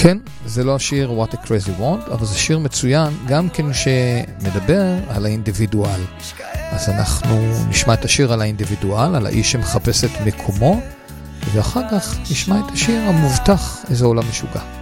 כן, זה לא השיר What a Crazy World, אבל זה שיר מצוין, גם כן שמדבר על האינדיבידואל. אז אנחנו נשמע את השיר על האינדיבידואל, על האיש שמחפש את מקומו, ואחר כך נשמע את השיר המובטח, איזה עולם משוגע.